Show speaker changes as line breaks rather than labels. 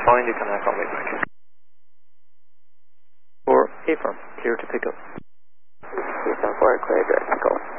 Fine, you can call me back.
For A firm, clear to pick up.
Houston 4, clear, direct, go.